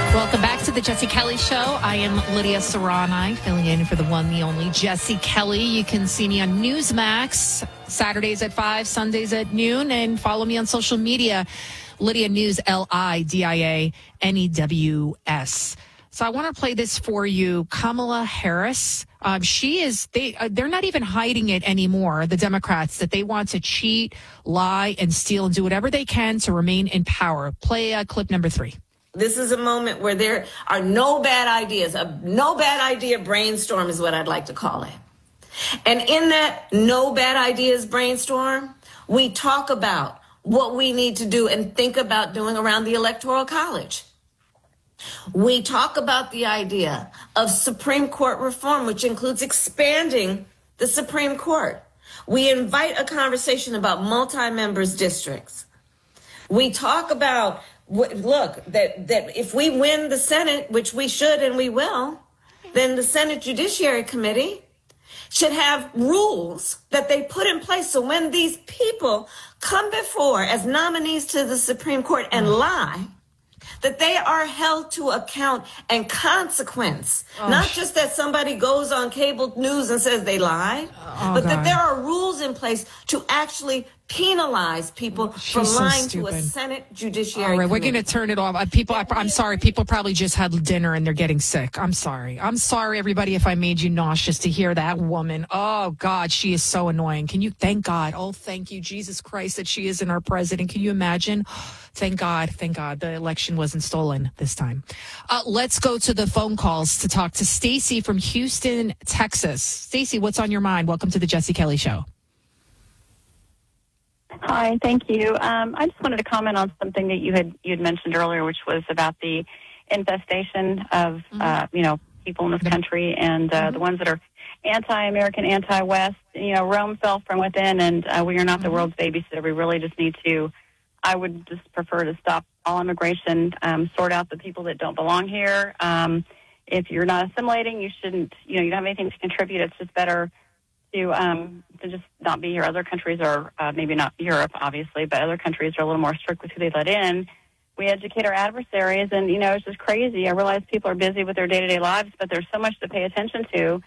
Welcome back to the Jesse Kelly Show. I am Lydia Serrani, filling in for the one, the only Jesse Kelly. You can see me on Newsmax, Saturdays at 5, Sundays at noon, and follow me on social media, Lydia News, LIDIANEWS. So I want to play this for you. Kamala Harris, they're not even hiding it anymore, the Democrats, that they want to cheat, lie, and steal and do whatever they can to remain in power. Play clip number 3. This is a moment where there are no bad ideas. A no bad idea brainstorm is what I'd like to call it. And in that no bad ideas brainstorm, we talk about what we need to do and think about doing around the Electoral College. We talk about the idea of Supreme Court reform, which includes expanding the Supreme Court. We invite a conversation about multi-members districts. We talk about that if we win the Senate, which we should and we will, then the Senate Judiciary Committee should have rules that they put in place so when these people come before as nominees to the Supreme Court and lie, that they are held to account and consequence. Not just that somebody goes on cable news and says they lied, but that there are rules in place to actually penalize people for lying to a Senate Judiciary Committee. We're going to turn it off. I'm sorry. People probably just had dinner and they're getting sick. I'm sorry. I'm sorry, everybody, if I made you nauseous to hear that woman. Oh, God, she is so annoying. Can you thank God? Oh, thank you, Jesus Christ, that she isn't our president. Can you imagine? Thank God. Thank God the election wasn't stolen this time. Let's go to the phone calls to talk to Stacy from Houston, Texas. Stacy, what's on your mind? Welcome to the Jesse Kelly Show. Hi, thank you. I just wanted to comment on something that you had mentioned earlier, which was about the infestation of people in this country and the ones that are anti-American, anti-West. Rome fell from within, and we are not the world's babysitter. We really just need to. I would just prefer to stop all immigration, sort out the people that don't belong here. If you're not assimilating, you shouldn't. You don't have anything to contribute. It's just better to just not be here. Other countries are, maybe not Europe, obviously, but other countries are a little more strict with who they let in. We educate our adversaries, and, it's just crazy. I realize people are busy with their day-to-day lives, but there's so much to pay attention to.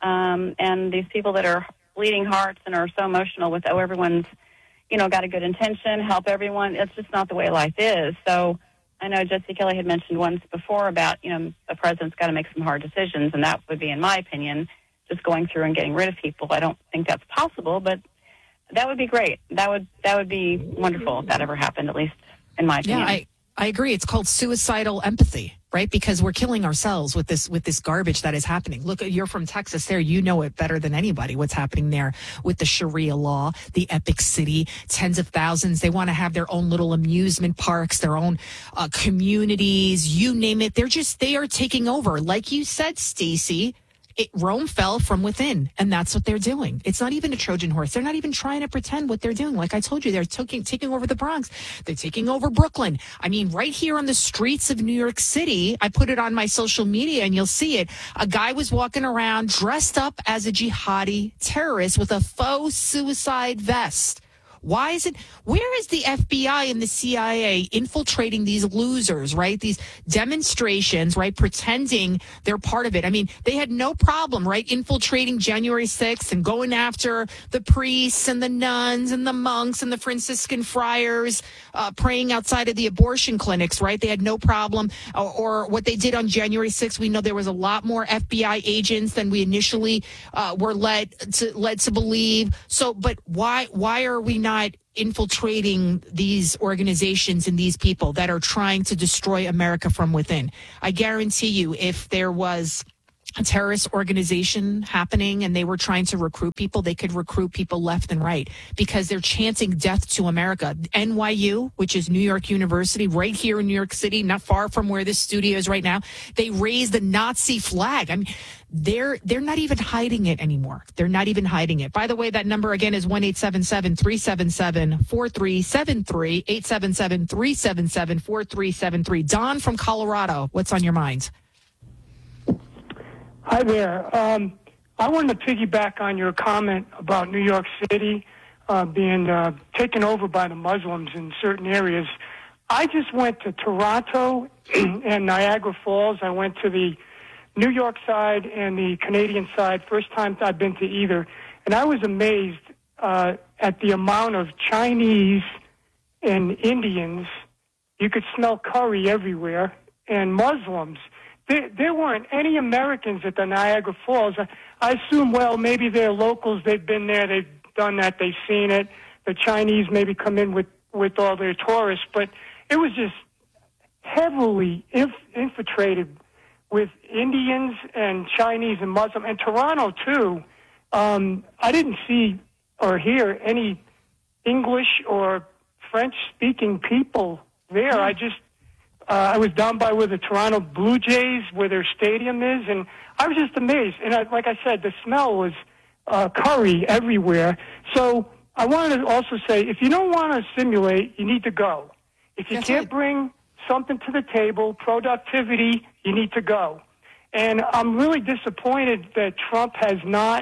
And these people that are bleeding hearts and are so emotional with, everyone's, got a good intention, help everyone. It's just not the way life is. So I know Jesse Kelly had mentioned once before about, the president's got to make some hard decisions, and that would be, in my opinion, just going through and getting rid of people. I don't think that's possible, but that would be great. That would be wonderful if that ever happened, at least in my opinion. Yeah, I agree. It's called suicidal empathy, right? Because we're killing ourselves with this garbage that is happening. Look, you're from Texas there. You know it better than anybody what's happening there with the Sharia law, the Epic City, tens of thousands. They want to have their own little amusement parks, their own communities, you name it. They are taking over. Like you said, Stacey, Rome fell from within, and that's what they're doing. It's not even a Trojan horse. They're not even trying to pretend what they're doing. Like I told you, they're taking over the Bronx. They're taking over Brooklyn. I mean, right here on the streets of New York City, I put it on my social media, and you'll see it. A guy was walking around dressed up as a jihadi terrorist with a faux suicide vest. Where is the FBI and the CIA infiltrating these losers, right? These demonstrations, right? Pretending they're part of it. I mean, they had no problem, right? Infiltrating January 6th and going after the priests and the nuns and the monks and the Franciscan friars praying outside of the abortion clinics, right? They had no problem. Or what they did on January 6th, we know there was a lot more FBI agents than we initially were led to believe. So, but why are we not infiltrating these organizations and these people that are trying to destroy America from within? I guarantee you, if there was a terrorist organization happening and they were trying to recruit people, they could recruit people left and right because they're chanting death to America. NYU, which is New York University, right here in New York City, not far from where this studio is right now, they raised the Nazi flag. I mean, they're not even hiding it anymore. They're not even hiding it. By the way, that number again is 1-877-377-4373, 877-377-4373. Don from Colorado, what's on your mind? Hi there. I wanted to piggyback on your comment about New York City being taken over by the Muslims in certain areas. I just went to Toronto and Niagara Falls. I went to the New York side and the Canadian side. First time I've been to either. And I was amazed at the amount of Chinese and Indians. You could smell curry everywhere. And Muslims. There weren't any Americans at the Niagara Falls. I assume, well, maybe they're locals. They've been there. They've done that. They've seen it. The Chinese maybe come in with all their tourists. But it was just heavily infiltrated with Indians and Chinese and Muslim. And Toronto, too. I didn't see or hear any English or French-speaking people there. I was down by where the Toronto Blue Jays, where their stadium is, and I was just amazed. And like I said, the smell was curry everywhere. So I wanted to also say, if you don't want to simulate, you need to go. If you can't bring something to the table, productivity, you need to go. And I'm really disappointed that Trump has not,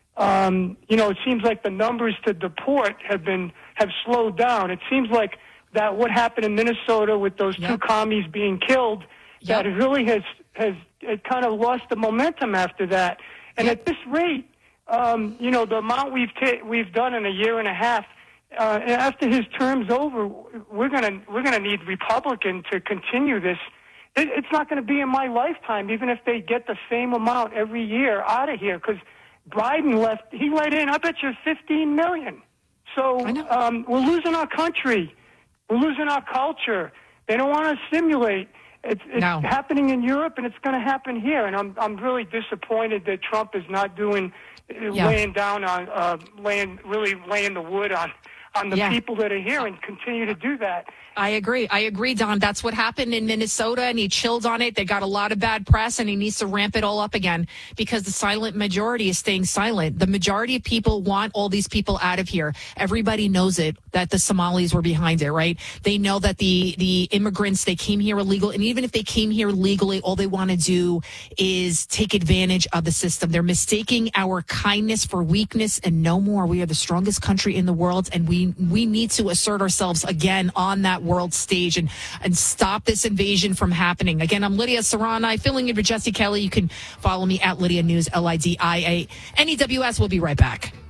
it seems like the numbers to deport have slowed down. It seems like that what happened in Minnesota with those two commies being killed, that it really has it kind of lost the momentum after that. And at this rate, the amount we've done in a year and a half, after his term's over, we're gonna need Republican to continue this. It's not going to be in my lifetime, even if they get the same amount every year out of here, because Biden left. He let in, I bet you, 15 million. So we're losing our country. We're losing our culture. They don't want to simulate. It's happening in Europe, and it's going to happen here. And I'm really disappointed that Trump is not laying down on laying the wood on the people that are here, and continue to do that. I agree, Don. That's what happened in Minnesota, and he chilled on it. They got a lot of bad press, and he needs to ramp it all up again, because the silent majority is staying silent. The majority of people want all these people out of here. Everybody knows it, that the Somalis were behind it, right? They know that the immigrants, they came here illegal, and even if they came here legally, all they want to do is take advantage of the system. They're mistaking our kindness for weakness, and no more. We are the strongest country in the world, and we need to assert ourselves again on that world stage and stop this invasion from happening. Again, I'm Lydia Serrani, filling in for Jesse Kelly. You can follow me at Lydia News, LIDIA. NEWS. We'll be right back.